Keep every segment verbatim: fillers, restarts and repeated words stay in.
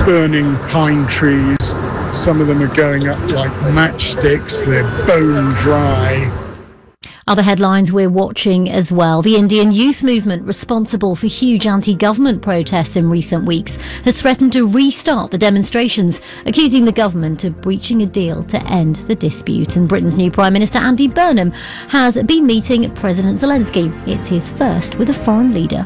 burning pine trees. Some of them are going up like matchsticks. They're bone dry. Other headlines we're watching as well. The Indian youth movement, responsible for huge anti-government protests in recent weeks, has threatened to restart the demonstrations, accusing the government of breaching a deal to end the dispute. And Britain's new Prime Minister, Andy Burnham, has been meeting President Zelensky. It's his first with a foreign leader.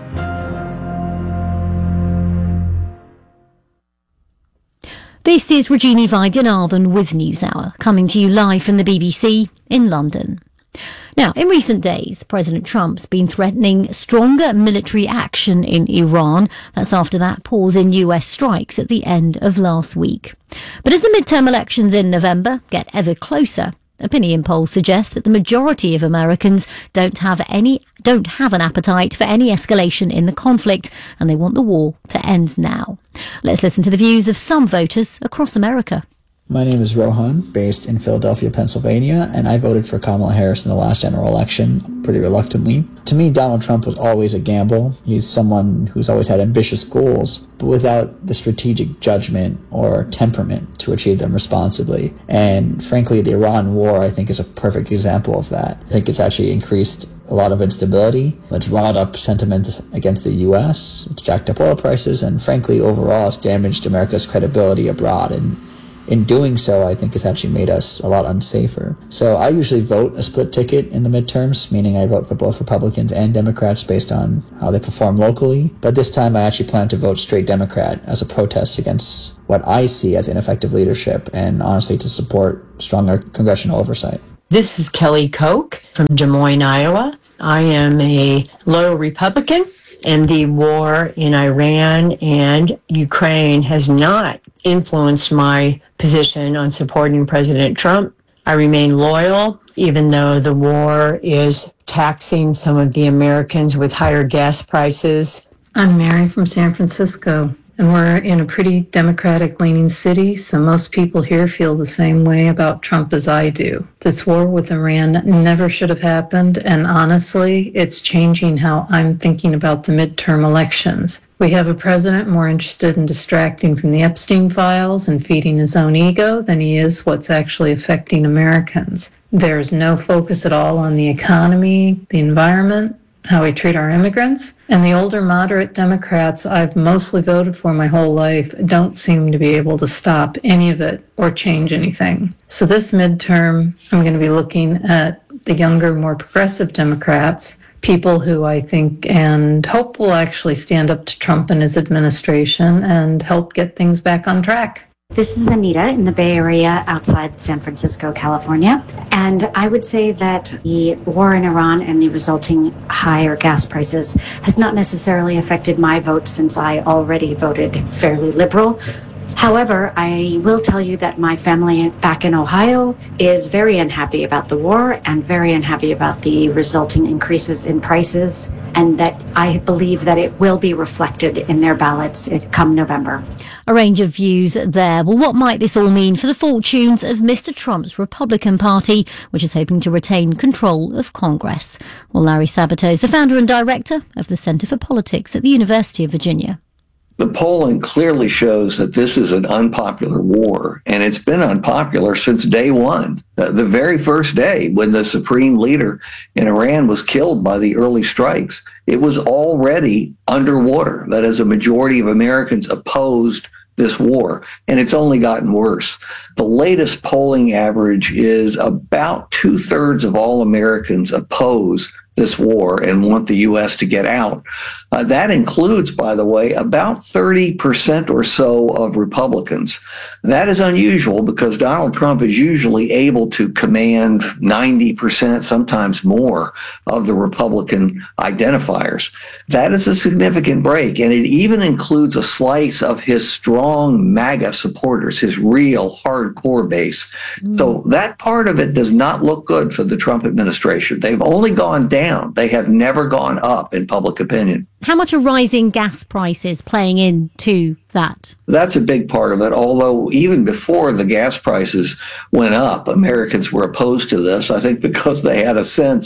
This is Regina Vaidyanathan with NewsHour, coming to you live from the B B C in London. Now, in recent days, President Trump's been threatening stronger military action in Iran. That's after that pause in U S strikes at the end of last week. But as the midterm elections in November get ever closer, opinion polls suggest that the majority of Americans don't have any, don't have an appetite for any escalation in the conflict, and they want the war to end now. Let's listen to the views of some voters across America. My name is Rohan, based in Philadelphia, Pennsylvania, and I voted for Kamala Harris in the last general election, pretty reluctantly. To me, Donald Trump was always a gamble. He's someone who's always had ambitious goals, but without the strategic judgment or temperament to achieve them responsibly. And frankly, the Iran war, I think, is a perfect example of that. I think it's actually increased a lot of instability. It's riled up sentiment against the U S, it's jacked up oil prices, and frankly, overall, it's damaged America's credibility abroad. And in doing so, I think it's actually made us a lot unsafer. So I usually vote a split ticket in the midterms, meaning I vote for both Republicans and Democrats based on how they perform locally. But this time I actually plan to vote straight Democrat as a protest against what I see as ineffective leadership and honestly to support stronger congressional oversight. This is Kelly Koch from Des Moines, Iowa. I am a loyal Republican, and the war in Iran and Ukraine has not influenced my position on supporting President Trump. I remain loyal, even though the war is taxing some of the Americans with higher gas prices. I'm Mary from San Francisco, and we're in a pretty Democratic-leaning city, so most people here feel the same way about Trump as I do. This war with Iran never should have happened, and honestly, it's changing how I'm thinking about the midterm elections. We have a president more interested in distracting from the Epstein files and feeding his own ego than he is what's actually affecting Americans. There's no focus at all on the economy, the environment, how we treat our immigrants, and the older moderate Democrats I've mostly voted for my whole life don't seem to be able to stop any of it or change anything. So this midterm, I'm going to be looking at the younger, more progressive Democrats, people who I think and hope will actually stand up to Trump and his administration and help get things back on track. This is Anita in the Bay Area outside San Francisco, California. And I would say that the war in Iran and the resulting higher gas prices has not necessarily affected my vote since I already voted fairly liberal. However, I will tell you that my family back in Ohio is very unhappy about the war and very unhappy about the resulting increases in prices, and that I believe that it will be reflected in their ballots come November. A range of views there. Well, what might this all mean for the fortunes of Mister Trump's Republican Party, which is hoping to retain control of Congress? Well, Larry Sabato is the founder and director of the Center for Politics at the University of Virginia. The polling clearly shows that this is an unpopular war, and it's been unpopular since day one. The very first day when the supreme leader in Iran was killed by the early strikes, it was already underwater. That is, a majority of Americans opposed this war, and it's only gotten worse. The latest polling average is about two-thirds of all Americans oppose this war and want the U S to get out. Uh, that includes, by the way, about thirty percent or so of Republicans. That is unusual because Donald Trump is usually able to command ninety percent, sometimes more, of the Republican identifiers. That is a significant break, and it even includes a slice of his strong MAGA supporters, his real hardcore base. Mm. So that part of it does not look good for the Trump administration. They've only gone down. They have never gone up in public opinion. How much are rising gas prices playing into that? That's a big part of it, although even before the gas prices went up, Americans were opposed to this, I think because they had a sense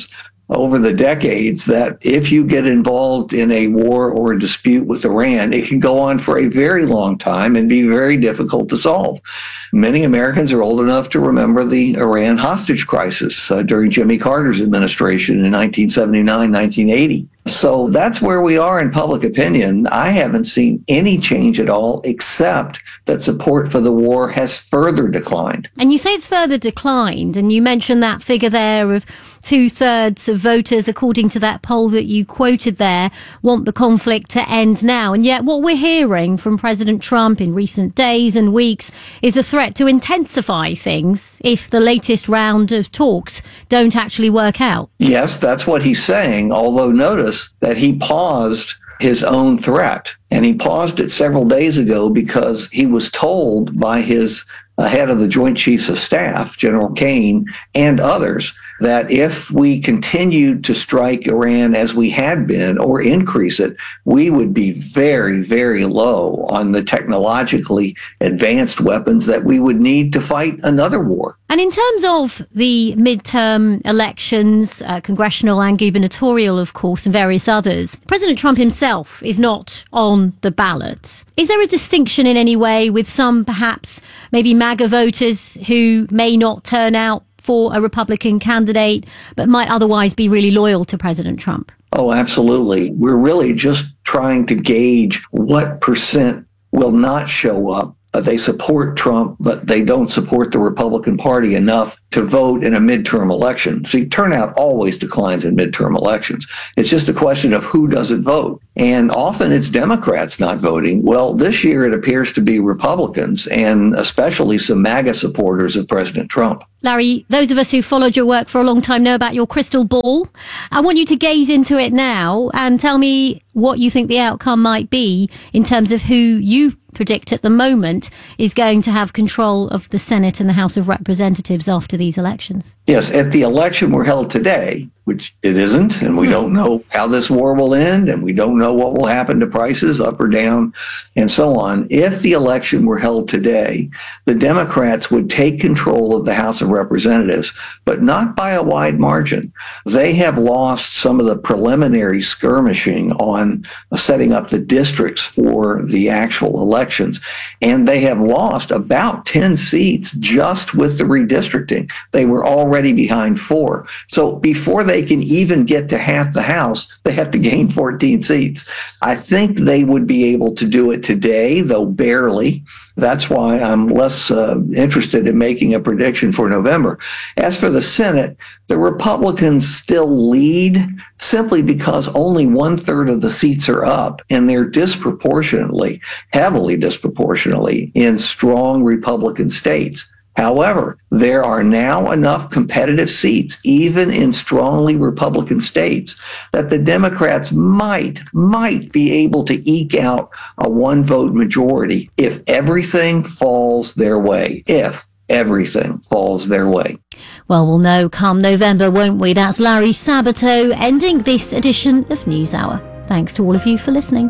over the decades that if you get involved in a war or a dispute with Iran, it can go on for a very long time and be very difficult to solve. Many Americans are old enough to remember the Iran hostage crisis uh, during Jimmy Carter's administration in nineteen seventy-nine, nineteen eighty. So that's where we are in public opinion. I haven't seen any change at all, except that support for the war has further declined. And you say it's further declined, and you mentioned that figure there of two-thirds of voters, according to that poll that you quoted there, want the conflict to end now. And yet what we're hearing from President Trump in recent days and weeks is a threat to intensify things if the latest round of talks don't actually work out. Yes, that's what he's saying, although notice that he paused his own threat. And he paused it several days ago because he was told by his uh, head of the Joint Chiefs of Staff, General Kane, and others, that if we continued to strike Iran as we had been or increase it, we would be very, very low on the technologically advanced weapons that we would need to fight another war. And in terms of the midterm elections, uh, congressional and gubernatorial, of course, and various others, President Trump himself is not on the ballot. Is there a distinction in any way with some, perhaps, maybe MAGA voters who may not turn out for a Republican candidate, but might otherwise be really loyal to President Trump? Oh, absolutely. We're really just trying to gauge what percent will not show up. Uh, they support Trump, but they don't support the Republican Party enough to vote in a midterm election. See, turnout always declines in midterm elections. It's just a question of who doesn't vote. And often it's Democrats not voting. Well, this year it appears to be Republicans, and especially some MAGA supporters of President Trump. Larry, those of us who followed your work for a long time know about your crystal ball. I want you to gaze into it now and tell me what you think the outcome might be in terms of who you predict at the moment is going to have control of the Senate and the House of Representatives after these elections. Yes, if the election were held today, which it isn't, and we don't know how this war will end, and we don't know what will happen to prices up or down, and so on. If the election were held today, the Democrats would take control of the House of Representatives, but not by a wide margin. They have lost some of the preliminary skirmishing on setting up the districts for the actual elections, and they have lost about ten seats just with the redistricting. They were already behind four. So before they can even get to half the House, they have to gain fourteen seats. I think they would be able to do it today, though barely. That's why I'm less uh, interested in making a prediction for November. As for the Senate, the Republicans still lead simply because only one third of the seats are up, and they're disproportionately, heavily disproportionately in strong Republican states. However, there are now enough competitive seats, even in strongly Republican states, that the Democrats might, might be able to eke out a one-vote majority if everything falls their way, if everything falls their way. Well, we'll know come November, won't we? That's Larry Sabato ending this edition of NewsHour. Thanks to all of you for listening.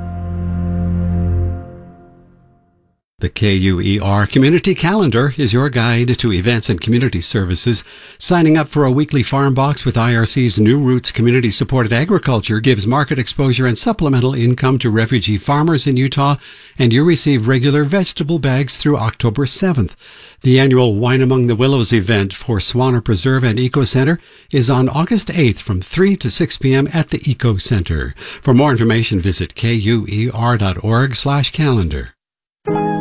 The K U E R Community Calendar is your guide to events and community services. Signing up for a weekly farm box with I R C's New Roots Community-Supported Agriculture gives market exposure and supplemental income to refugee farmers in Utah, and you receive regular vegetable bags through October seventh. The annual Wine Among the Willows event for Swanner Preserve and Eco Center is on August eighth from three to six p.m. at the Eco Center. For more information, visit K U E R dot org slash calendar.